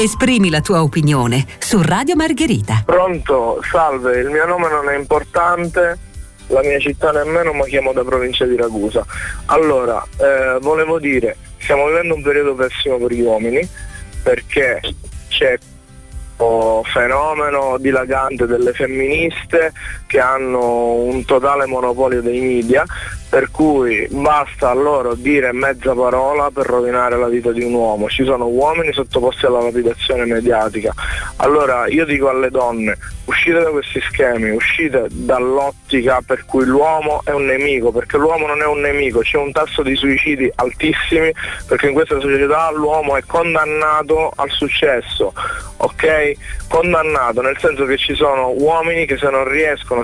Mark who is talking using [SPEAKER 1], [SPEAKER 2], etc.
[SPEAKER 1] Esprimi la tua opinione su Radio Margherita.
[SPEAKER 2] Pronto, salve, il mio nome non è importante, la mia città nemmeno, ma chiamo da provincia di Ragusa. Allora, volevo dire, stiamo vivendo un periodo pessimo per gli uomini, perché c'è fenomeno dilagante delle femministe che hanno un totale monopolio dei media, per cui basta a loro dire mezza parola per rovinare la vita di un uomo. Ci sono uomini sottoposti alla lapidazione mediatica. Allora io dico alle donne, uscite da questi schemi, uscite dall'ottica per cui l'uomo è un nemico, perché l'uomo non è un nemico. C'è un tasso di suicidi altissimi, perché in questa società l'uomo è condannato al successo, ok? Condannato, nel senso che ci sono uomini che se non riescono